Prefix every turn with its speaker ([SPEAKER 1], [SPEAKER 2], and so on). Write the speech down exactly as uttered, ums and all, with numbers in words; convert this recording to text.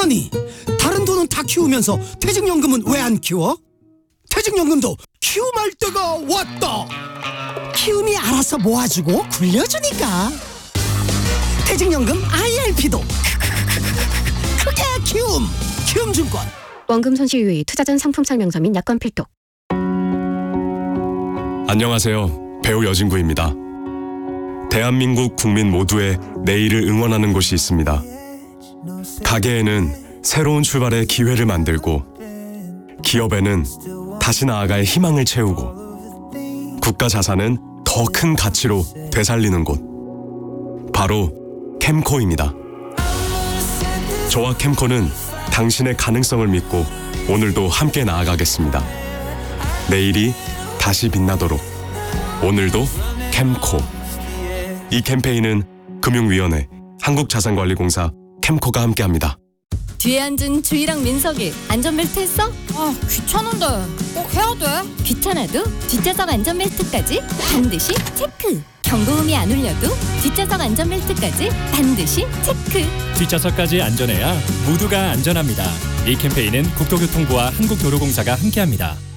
[SPEAKER 1] 아니, 다른 돈은 다 키우면서 퇴직연금은 왜 안 키워? 퇴직연금도 키움할 때가 왔다. 키움이 알아서 모아주고 굴려주니까. 퇴직연금 아이알피도 크게 키움. 키움증권.
[SPEAKER 2] 원금 손실 유의, 투자 전 상품 설명서 및 약관 필독.
[SPEAKER 3] 안녕하세요. 배우 여진구입니다. 대한민국 국민 모두의 내일을 응원하는 곳이 있습니다. 가게에는 새로운 출발의 기회를 만들고, 기업에는 다시 나아갈 희망을 채우고, 국가 자산은 더 큰 가치로 되살리는 곳, 바로 캠코입니다. 저와 캠코는 당신의 가능성을 믿고 오늘도 함께 나아가겠습니다. 내일이 다시 빛나도록 오늘도 캠코. 이 캠페인은 금융위원회, 한국자산관리공사, 캠코가 함께합니다.
[SPEAKER 4] 뒤에 앉은 주희랑 민석이 안전벨트 했어?
[SPEAKER 5] 아, 귀찮은데 꼭 해야 돼?
[SPEAKER 4] 귀찮아도 뒷좌석 안전벨트까지 반드시 체크. 경고음이 안 울려도 뒷좌석 안전벨트까지 반드시 체크.
[SPEAKER 6] 뒷좌석까지 안전해야 모두가 안전합니다. 이 캠페인은 국토교통부와 한국도로공사가 함께합니다.